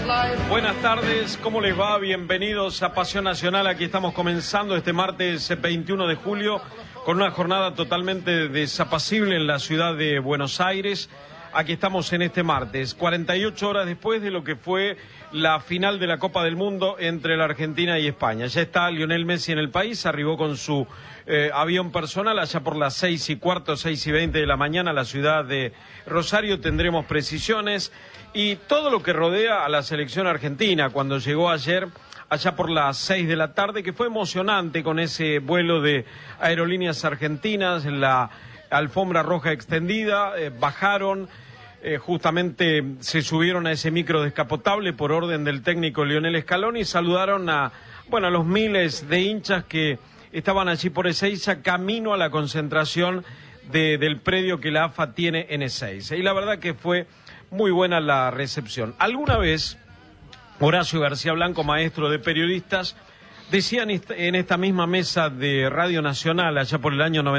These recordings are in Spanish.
Buenas tardes, ¿cómo les va? Bienvenidos a Pasión Nacional. Aquí estamos comenzando este martes 21 de julio con una jornada totalmente desapacible en la ciudad de Buenos Aires. Aquí estamos en este martes, 48 horas después de lo que fue la final de la Copa del Mundo entre la Argentina y España. Ya está Lionel Messi en el país, arribó con su avión personal allá por las 6:15, 6:20 de la mañana a la ciudad de Rosario. Tendremos precisiones y todo lo que rodea a la selección argentina cuando llegó ayer allá por las 6 de la tarde, que fue emocionante con ese vuelo de Aerolíneas Argentinas, la alfombra roja extendida, bajaron, justamente se subieron a ese micro descapotable por orden del técnico Lionel Scaloni y saludaron a los miles de hinchas que estaban allí por Ezeiza, camino a la concentración del predio que la AFA tiene en Ezeiza. Y la verdad que fue muy buena la recepción. Alguna vez Horacio García Blanco, maestro de periodistas, decía en esta misma mesa de Radio Nacional, allá por el año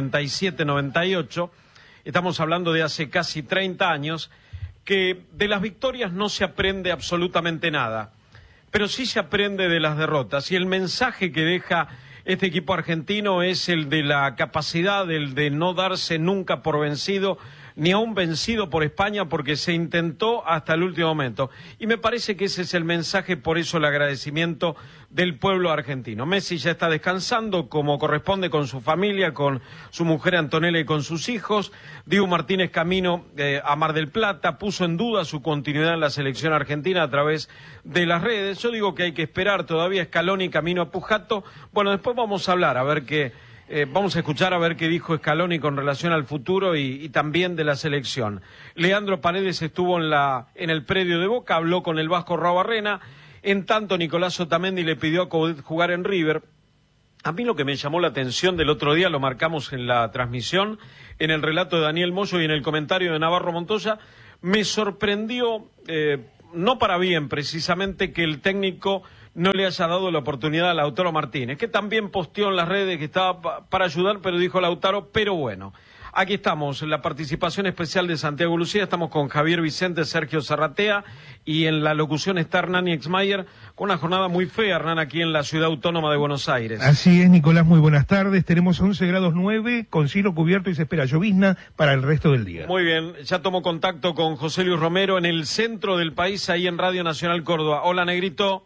97-98, estamos hablando de hace casi 30 años, que de las victorias no se aprende absolutamente nada, pero sí se aprende de las derrotas. Y el mensaje que deja este equipo argentino es el de la capacidad, el de no darse nunca por vencido, ni aún vencido por España, porque se intentó hasta el último momento. Y me parece que ese es el mensaje, por eso el agradecimiento del pueblo argentino. Messi ya está descansando como corresponde con su familia, con su mujer Antonella y con sus hijos. Dibu Martínez camino a Mar del Plata, puso en duda su continuidad en la selección argentina a través de las redes. Yo digo que hay que esperar todavía. Scaloni camino a Pujato. Bueno, después vamos a hablar, a ver qué... vamos a escuchar a ver qué dijo Scaloni con relación al futuro y también de la selección. Leandro Paredes estuvo en el predio de Boca, habló con el Vasco Rabarrena. En tanto, Nicolás Otamendi le pidió jugar en River. A mí lo que me llamó la atención del otro día, lo marcamos en la transmisión, en el relato de Daniel Moyo y en el comentario de Navarro Montoya, me sorprendió, no para bien precisamente, que el técnico no le haya dado la oportunidad a Lautaro Martínez, que también posteó en las redes que estaba para ayudar, pero dijo Lautaro, pero bueno. Aquí estamos, en la participación especial de Santiago Lucía, estamos con Javier Vicente, Sergio Zarratea, y en la locución está Hernán Exmayer, con una jornada muy fea, Hernán, aquí en la ciudad autónoma de Buenos Aires. Así es, Nicolás, muy buenas tardes. Tenemos 11 grados 9, con cielo cubierto y se espera llovizna para el resto del día. Muy bien, ya tomo contacto con José Luis Romero en el centro del país, ahí en Radio Nacional Córdoba. Hola, Negrito.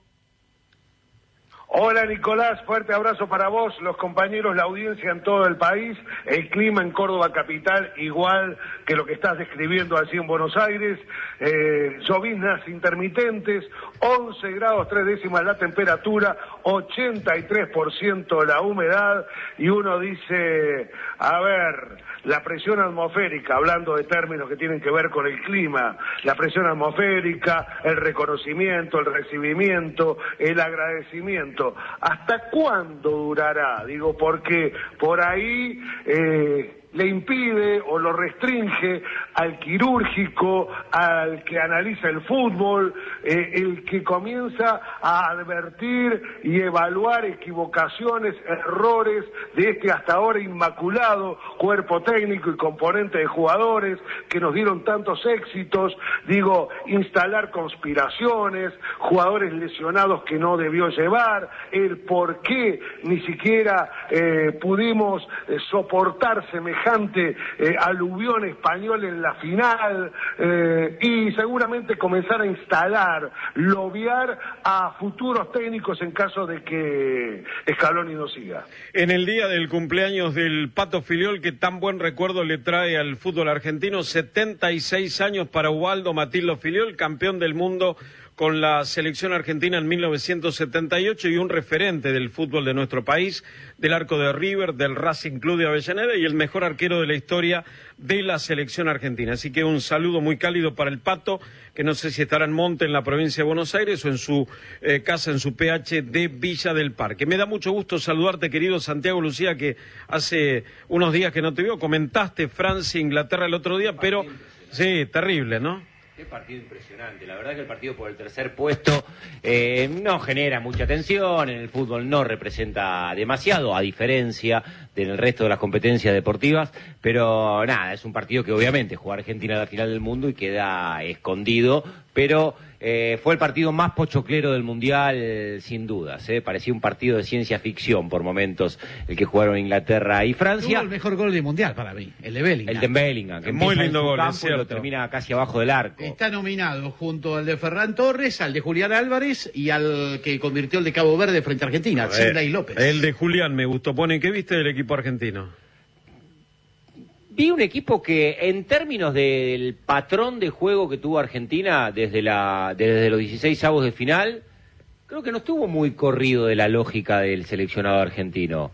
Hola Nicolás, fuerte abrazo para vos, los compañeros, la audiencia en todo el país. El clima en Córdoba capital igual que lo que estás describiendo allí en Buenos Aires, lloviznas intermitentes, 11 grados 3 décimas la temperatura, 83% la humedad, y uno dice, a ver, la presión atmosférica, hablando de términos que tienen que ver con el clima, la presión atmosférica, el reconocimiento, el recibimiento, el agradecimiento, ¿hasta cuándo durará? Digo, porque por ahí le impide o lo restringe al quirúrgico, al que analiza el fútbol, el que comienza a advertir y evaluar equivocaciones, errores de este hasta ahora inmaculado cuerpo técnico y componente de jugadores que nos dieron tantos éxitos. Digo, instalar conspiraciones, jugadores lesionados que no debió llevar, el por qué ni siquiera pudimos soportar semejante aluvión español en la final, y seguramente comenzar a instalar, lobear a futuros técnicos en caso de que Scaloni no siga. En el día del cumpleaños del Pato Filiol, que tan buen recuerdo le trae al fútbol argentino, 76 años para Ubaldo Matildo Filiol, campeón del mundo con la selección argentina en 1978 y un referente del fútbol de nuestro país, del arco de River, del Racing Club de Avellaneda y el mejor arquero de la historia de la selección argentina. Así que un saludo muy cálido para el Pato, que no sé si estará en Monte, en la provincia de Buenos Aires, o en su casa, en su PH de Villa del Parque. Me da mucho gusto saludarte, querido Santiago Lucía, que hace unos días que no te veo. Comentaste Francia, Inglaterra el otro día, pero sí, terrible, ¿no? Qué partido impresionante, la verdad que el partido por el tercer puesto no genera mucha tensión, en el fútbol no representa demasiado, a diferencia del resto de las competencias deportivas, pero nada, es un partido que obviamente juega Argentina a la final del mundo y queda escondido pero fue el partido más pochoclero del Mundial, sin dudas. Parecía un partido de ciencia ficción por momentos, el que jugaron Inglaterra y Francia. Tuvo el mejor gol del Mundial para mí, el de Bellingham. El de Bellingham, que muy lindo gol, campo y lo termina casi abajo del arco. Está nominado junto al de Ferran Torres, al de Julián Álvarez y al que convirtió el de Cabo Verde frente a Argentina, Sidney López. El de Julián me gustó. ¿Qué viste del equipo argentino? Vi un equipo que, en términos del patrón de juego que tuvo Argentina desde los 16avos de final, creo que no estuvo muy corrido de la lógica del seleccionado argentino.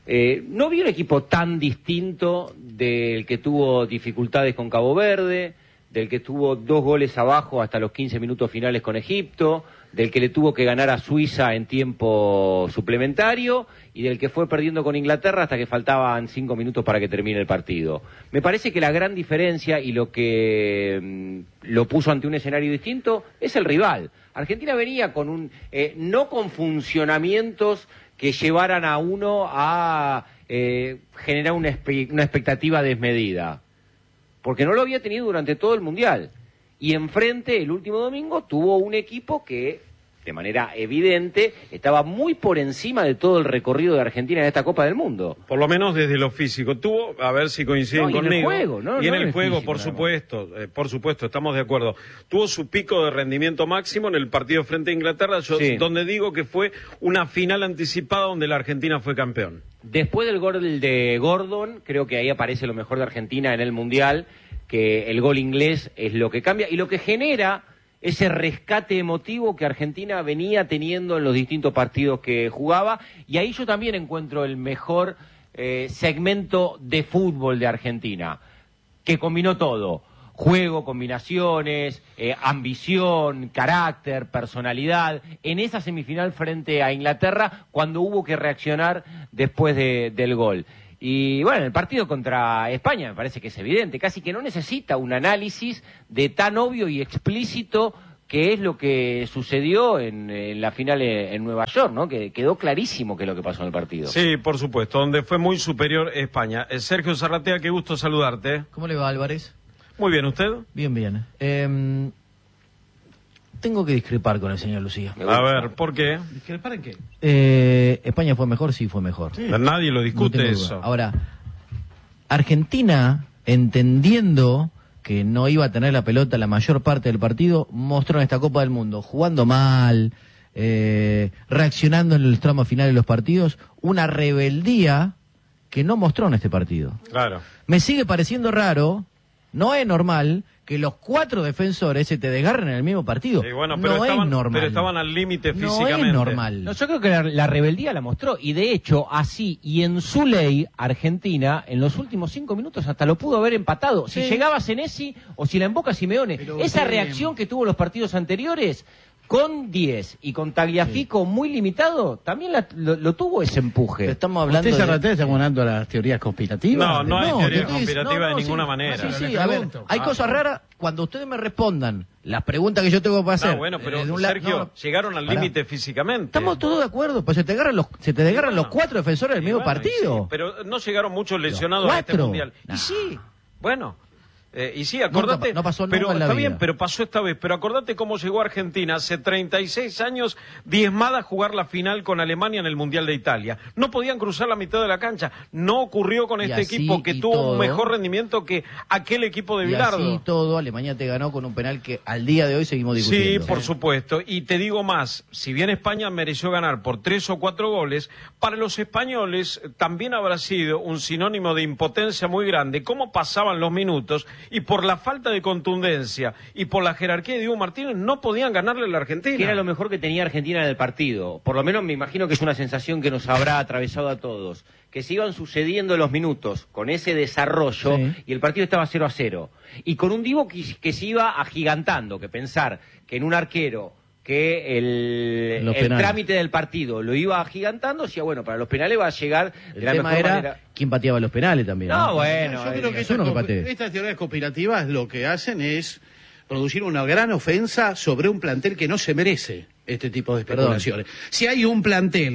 No vi un equipo tan distinto del que tuvo dificultades con Cabo Verde, del que tuvo 2 goles abajo hasta los 15 minutos finales con Egipto, del que le tuvo que ganar a Suiza en tiempo suplementario y del que fue perdiendo con Inglaterra hasta que faltaban 5 minutos para que termine el partido. Me parece que la gran diferencia y lo que lo puso ante un escenario distinto es el rival. Argentina venía con no con funcionamientos que llevaran a uno a generar una expectativa desmedida, porque no lo había tenido durante todo el Mundial. Y enfrente, el último domingo, tuvo un equipo que, de manera evidente, estaba muy por encima de todo el recorrido de Argentina en esta Copa del Mundo. Por lo menos desde lo físico. Tuvo, a ver si coinciden conmigo. En el juego, ¿no? Y en el juego, por supuesto, estamos de acuerdo. Tuvo su pico de rendimiento máximo en el partido frente a Inglaterra, donde digo que fue una final anticipada donde la Argentina fue campeón. Después del gol de Gordon, creo que ahí aparece lo mejor de Argentina en el Mundial, que el gol inglés es lo que cambia y lo que genera ese rescate emotivo que Argentina venía teniendo en los distintos partidos que jugaba, y ahí yo también encuentro el mejor segmento de fútbol de Argentina, que combinó todo: juego, combinaciones, ambición, carácter, personalidad, en esa semifinal frente a Inglaterra, cuando hubo que reaccionar después del gol. Y bueno, el partido contra España me parece que es evidente, casi que no necesita un análisis de tan obvio y explícito que es lo que sucedió en la final en Nueva York, ¿no? Que quedó clarísimo qué es lo que pasó en el partido. Sí, por supuesto, donde fue muy superior España. Sergio Zarratea, qué gusto saludarte. ¿Cómo le va, Álvarez? Muy bien, ¿usted? Bien, bien. Tengo que discrepar con el señor Lucía. A ver, ¿por qué? ¿Discrepar en qué? España fue mejor, sí fue mejor. Sí. Nadie lo discute, no eso. Ahora, Argentina, entendiendo que no iba a tener la pelota la mayor parte del partido, mostró en esta Copa del Mundo, jugando mal, reaccionando en el tramo final de los partidos, una rebeldía que no mostró en este partido. Claro. Me sigue pareciendo raro, no es normal que los 4 defensores se te desgarren en el mismo partido. Bueno, no es normal. Pero estaban al límite físicamente. No es normal. No, yo creo que la rebeldía la mostró, y de hecho, así, y en su ley, Argentina, en los últimos 5 minutos hasta lo pudo haber empatado. Si llegaba Senesi o si la emboca Simeone. Pero esa reacción que tuvo los partidos anteriores, con 10 y con Tagliafico muy limitado, también lo tuvo ese empuje. Pero estamos hablando ¿Usted, Zarratea, está abonando a las teorías conspirativas? No hay teorías conspirativas de ninguna manera. Sí, a ver, hay cosas raras. Cuando ustedes me respondan las preguntas que yo tengo que hacer. No, bueno, pero Sergio, llegaron al límite físicamente. Estamos todos de acuerdo, pues se te desgarran los 4 defensores del mismo partido. Sí, pero no llegaron muchos lesionados a este Mundial. Nah. Y sí, bueno... y sí, acordate, no pasó nunca pero en la está vida. bien, pero pasó esta vez. Pero acordate cómo llegó Argentina hace 36 años diezmada a jugar la final con Alemania en el Mundial de Italia. No podían cruzar la mitad de la cancha. No ocurrió con este equipo que tuvo un mejor rendimiento que aquel equipo de Bilardo. Y así todo, Alemania te ganó con un penal que al día de hoy seguimos discutiendo. Sí, por supuesto. Y te digo más, si bien España mereció ganar por 3 o 4 goles, para los españoles también habrá sido un sinónimo de impotencia muy grande. Cómo pasaban los minutos y por la falta de contundencia y por la jerarquía de Diego Martínez no podían ganarle a la Argentina. Que era lo mejor que tenía Argentina en el partido. Por lo menos me imagino que es una sensación que nos habrá atravesado a todos. Que se iban sucediendo los minutos con ese desarrollo y el partido estaba 0-0. Y con un Divo que se iba agigantando, que pensar que en un arquero que el trámite del partido lo iba agigantando, decía, bueno, para los penales va a llegar de la mejor manera. ¿Quién pateaba los penales también? No, bueno. Yo creo que estas teorías conspirativas lo que hacen es producir una gran ofensa sobre un plantel que no se merece este tipo de especulaciones. Si hay un plantel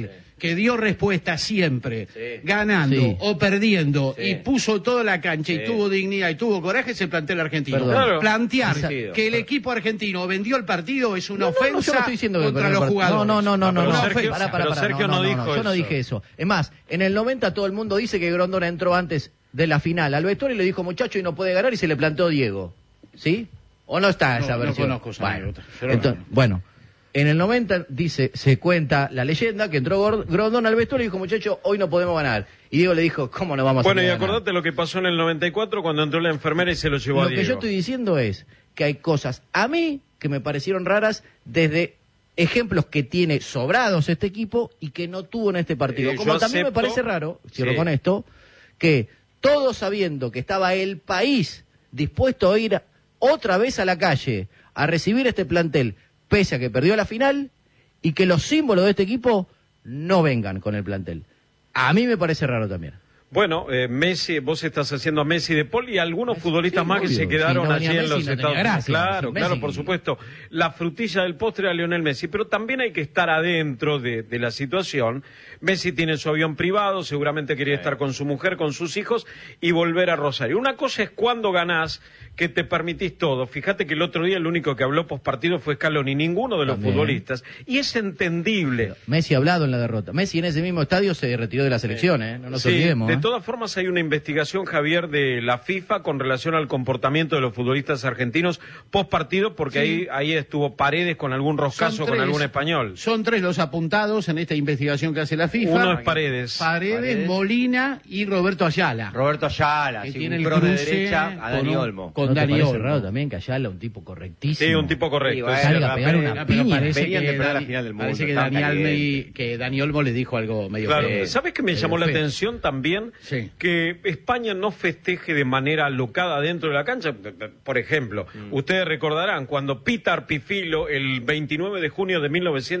que dio respuesta siempre, Sí. ganando Sí. o perdiendo, Sí. y puso toda la cancha Sí. y tuvo dignidad y tuvo coraje, es el plantel argentino. Perdón. Claro. Plantear Coincido. que el equipo argentino vendió el partido es una No, ofensa yo no estoy diciendo que contra perdió los el partido. jugadores. No, pero no, Sergio- pará, pero Sergio no dijo yo no eso. dije eso. Es más, en el 90 todo el mundo dice que Grondona entró antes de la final al vestuario y le dijo, muchacho, y no puede ganar, y se le plantó Diego. ¿Sí? ¿O no está esa No versión? conozco esa Bueno, anécdota, pero entonces, no. bueno, en el 90 se cuenta la leyenda que entró Grondona al vestuario y dijo, muchacho, hoy no podemos ganar. Y Diego le dijo, ¿cómo no vamos a Bueno, y ganar? acordate lo que pasó en el 94 cuando entró la enfermera y se lo llevó a Lo Diego. que yo estoy diciendo es que hay cosas a mí que me parecieron raras desde ejemplos que tiene sobrados este equipo y que no tuvo en este partido. Yo Como también me acepto- parece raro, cierro Sí. con esto, que todos sabiendo que estaba el país dispuesto a ir otra vez a la calle a recibir este plantel, pese a que perdió la final, y que los símbolos de este equipo no vengan con el plantel. A mí me parece raro también. Bueno, Messi, vos estás haciendo a Messi de Paul y algunos futbolistas Sí, más que obvio. se quedaron Si no allí venía en los Messi, no tenía Estados Unidos. gracia. Claro, Sin claro, Messi. por supuesto. La frutilla del postre a Lionel Messi, pero también hay que estar adentro de la situación. Messi tiene su avión privado, seguramente quería estar con su mujer, con sus hijos y volver a Rosario. Una cosa es cuando ganás, que te permitís todo. Fíjate que el otro día el único que habló postpartido fue Scaloni, ninguno de los También. futbolistas. Y es entendible. Messi ha hablado en la derrota. Messi en ese mismo estadio se retiró de la selección, no nos Sí, olvidemos. de todas formas hay una investigación, Javier, de la FIFA con relación al comportamiento de los futbolistas argentinos post partido, porque Sí. ahí estuvo Paredes con algún roscazo Son con tres. algún español. Son 3 los apuntados en esta investigación que hace la FIFA. Uno es Paredes. Paredes, Molina y Roberto Ayala. Roberto Ayala, Que sí, tiene un el pro de cruce derecha a Dani con- Olmo. con ¿No te Dani parece Olmo. raro también que Ayala, un tipo correctísimo? Sí, un tipo correcto. Sí, es bueno, cierto. salga a pegar una Pero piña. parece Venían que de perder la Dani- final del mundo, parece que estaban que Dani Olmo le dijo algo medio Claro. feo. ¿Sabes qué me llamó la feo. atención también? Sí. Que España no festeje de manera alocada dentro de la cancha. Por ejemplo, ustedes recordarán cuando Peter Pifilo, el 29 de junio de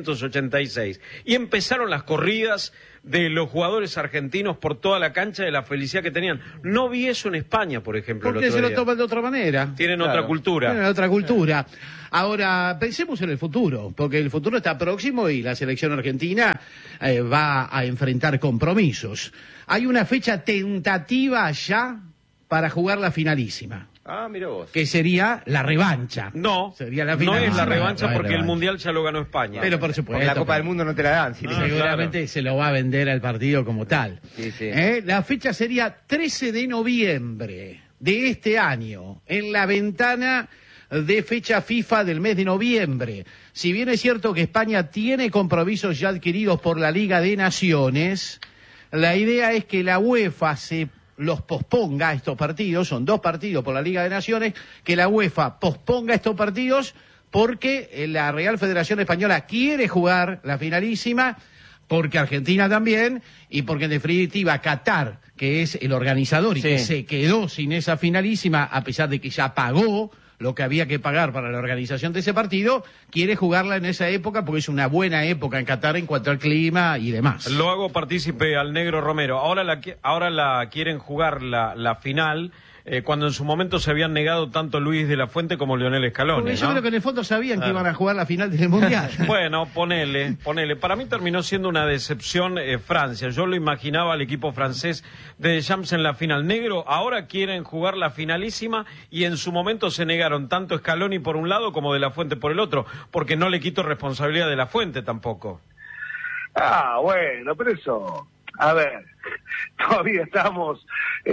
1986, y empezaron las corridas de los jugadores argentinos por toda la cancha de la felicidad que tenían. No vi eso en España, por ejemplo, el Porque otro se lo día. toman de otra manera. Tienen Claro. otra cultura. Tienen otra cultura. Ahora, pensemos en el futuro, porque el futuro está próximo y la selección argentina va a enfrentar compromisos. Hay una fecha tentativa ya para jugar la finalísima, Ah, mira vos. que sería la revancha. No, Sería la no es finalísima. la revancha No hay porque el revancha. Mundial ya lo ganó España. Pero por supuesto. Porque la Copa del Mundo no te la dan. Sí, No, sí. Seguramente se lo va a vender al partido como tal. Sí, sí. La fecha sería 13 de noviembre de este año, en la ventana de fecha FIFA del mes de noviembre. Si bien es cierto que España tiene compromisos ya adquiridos por la Liga de Naciones, la idea es que la UEFA se los posponga estos partidos, son 2 partidos por la Liga de Naciones, que la UEFA posponga estos partidos porque la Real Federación Española quiere jugar la finalísima, porque Argentina también, y porque en definitiva Qatar, que es el organizador y Sí. que se quedó sin esa finalísima, a pesar de que ya pagó lo que había que pagar para la organización de ese partido, quiere jugarla en esa época porque es una buena época en Qatar en cuanto al clima y demás. Lo hago partícipe al Negro Romero. Ahora la quieren jugar la final, cuando en su momento se habían negado tanto Luis de la Fuente como Lionel Scaloni, Porque yo ¿no? creo que en el fondo sabían que Claro. iban a jugar la final del Mundial. Bueno, ponele. Para mí terminó siendo una decepción Francia. Yo lo imaginaba al equipo francés de Deschamps en la final. Negro, ahora quieren jugar la finalísima y en su momento se negaron tanto Scaloni por un lado como de la Fuente por el otro, porque no le quito responsabilidad de la Fuente tampoco. Ah, bueno, pero eso, a ver, todavía estamos,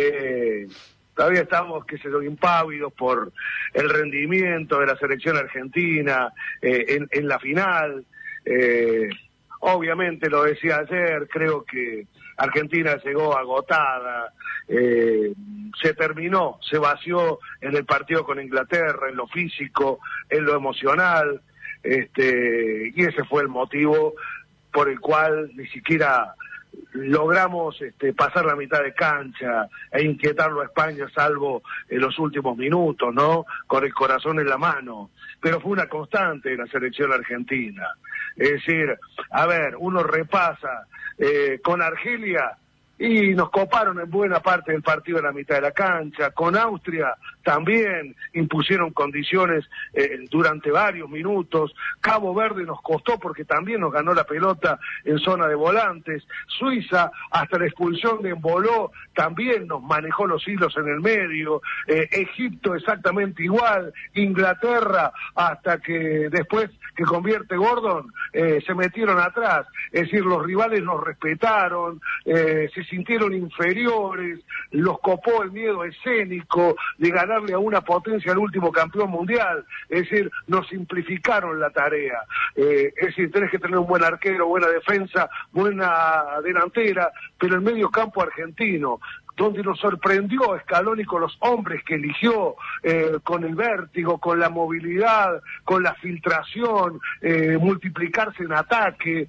qué sé yo, impávidos por el rendimiento de la selección argentina en la final. Obviamente, lo decía ayer, creo que Argentina llegó agotada, se terminó, se vació en el partido con Inglaterra, en lo físico, en lo emocional, y ese fue el motivo por el cual ni siquiera logramos pasar la mitad de cancha e inquietarlo a España, salvo en los últimos minutos, ¿no? Con el corazón en la mano. Pero fue una constante de la selección argentina. Es decir, a ver, uno repasa con Argelia y nos coparon en buena parte del partido en la mitad de la cancha. Con Austria también impusieron condiciones durante varios minutos. Cabo Verde nos costó porque también nos ganó la pelota en zona de volantes. Suiza, hasta la expulsión de Emboló, también nos manejó los hilos en el medio. Egipto exactamente igual. Inglaterra, hasta que después que convierte Gordon, se metieron atrás. Es decir, los rivales nos respetaron, se sintieron inferiores, los copó el miedo escénico de ganarle a una potencia al último campeón mundial. Es decir, nos simplificaron la tarea. Es decir, tenés que tener un buen arquero, buena defensa, buena delantera, pero el medio campo argentino, donde nos sorprendió Scaloni con los hombres que eligió, con el vértigo, con la movilidad, con la filtración, multiplicarse en ataque,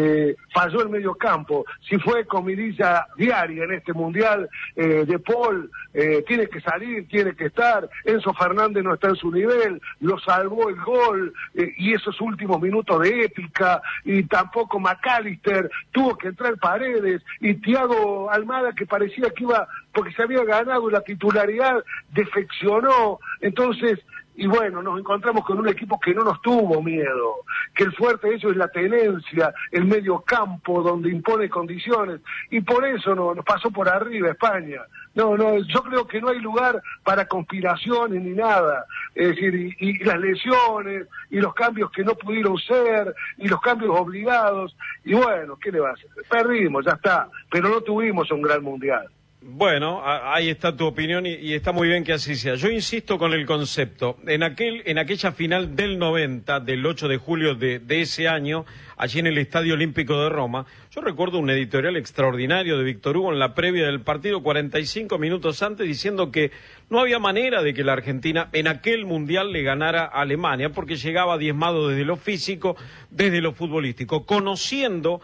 falló el medio campo. Si fue comidilla diaria en este Mundial, De Paul tiene que salir, tiene que estar, Enzo Fernández no está en su nivel, lo salvó el gol, y esos últimos minutos de épica, y tampoco McAllister, tuvo que entrar Paredes, y Thiago Almada, que parecía que iba, porque se había ganado la titularidad, defeccionó. Entonces, y bueno, nos encontramos con un equipo que no nos tuvo miedo, que el fuerte de ellos es la tenencia, el medio campo donde impone condiciones, y por eso nos pasó por arriba España. No, yo creo que no hay lugar para conspiraciones ni nada. Es decir, y las lesiones, y los cambios que no pudieron ser, y los cambios obligados, y bueno, ¿qué le va a hacer? Perdimos, ya está, pero no tuvimos un gran mundial. Bueno, ahí está tu opinión y está muy bien que así sea. Yo insisto con el concepto. En aquella final del 90, del 8 de julio de ese año, allí en el Estadio Olímpico de Roma, yo recuerdo un editorial extraordinario de Víctor Hugo en la previa del partido, 45 minutos antes, diciendo que no había manera de que la Argentina en aquel mundial le ganara a Alemania, porque llegaba diezmado desde lo físico, desde lo futbolístico, conociendo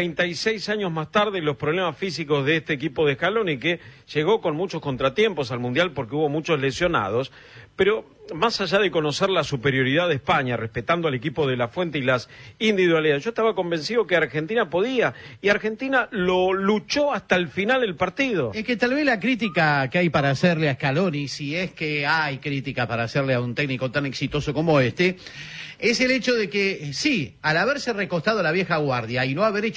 36 años más tarde los problemas físicos de este equipo de Scaloni, que llegó con muchos contratiempos al Mundial porque hubo muchos lesionados, pero más allá de conocer la superioridad de España, respetando al equipo de La Fuente y las individualidades, yo estaba convencido que Argentina podía, y Argentina lo luchó hasta el final del partido. Es que tal vez la crítica que hay para hacerle a Scaloni, si es que hay crítica para hacerle a un técnico tan exitoso como este, es el hecho de que, sí, al haberse recostado a la vieja guardia y no haber hecho